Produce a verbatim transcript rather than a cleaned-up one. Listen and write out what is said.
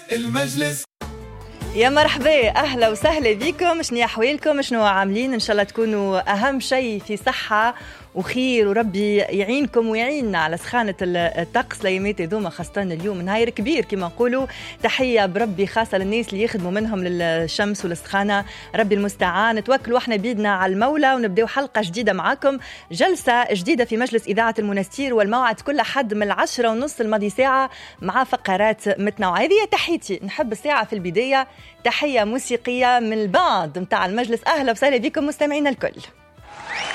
المجلس. يا مرحبا، أهلا وسهلا بكم. شنو أحوالكم؟ شنو عاملين؟ إن شاء الله تكونوا أهم شيء في صحة وخير، وربي يعينكم ويعيننا على سخانة الطقس ليامات هذوما، خاصة اليوم نهار كبير كما نقولوا. تحية بربي خاصة للناس اللي يخدموا منهم للشمس والسخانة، ربي المستعان. توكلوا احنا بيدنا على المولى ونبداو حلقة جديدة معاكم، جلسة جديدة في مجلس إذاعة المنستير، والموعد كل حد من العشرة ونص الماضي ساعة مع فقرات متنوعة. هذه تحيتي، نحب الساعة في البداية تحية موسيقية من الباند متاع المجلس. أهلا وسهلا بكم مستمعينا الكل.